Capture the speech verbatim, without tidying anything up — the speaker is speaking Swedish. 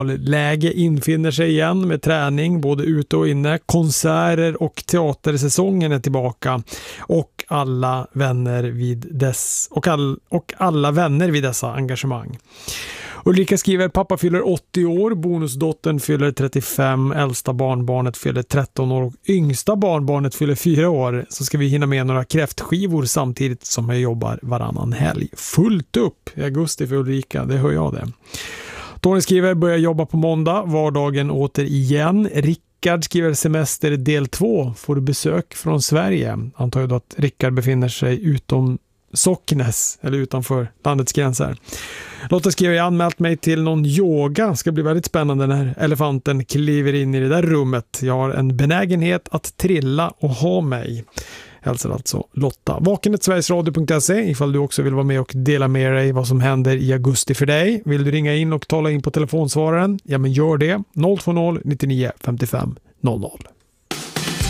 Läge infinner sig igen med träning både ute och inne. Konserter och teatersäsongen är tillbaka och alla vänner vid dess och, all, och alla vänner vid dessa engagemang. Ulrika skriver: pappa fyller åttio år, bonusdottern fyller trettiofem, äldsta barnbarnet fyller tretton år och yngsta barnbarnet fyller fyra år. Så ska vi hinna med några kräftskivor samtidigt som jag jobbar varannan helg. Fullt upp i augusti för Ulrika, det hör jag det. Tony skriver: börjar jobba på måndag, vardagen åter igen. Rickard skriver: semester del två, får du besök från Sverige. Antar jag att Rickard befinner sig utom Socknes eller utanför landets gränser. Lotta skriver: jag har anmält mig till någon yoga. Ska bli väldigt spännande när elefanten kliver in i det där rummet. Jag har en benägenhet att trilla och ha mig. Hälsar alltså Lotta. Vakenet sverigesradio punkt se ifall du också vill vara med och dela med dig vad som händer i augusti för dig. Vill du ringa in och tala in på telefonsvararen? Ja, men gör det. noll två noll nittionio femtiofem noll noll.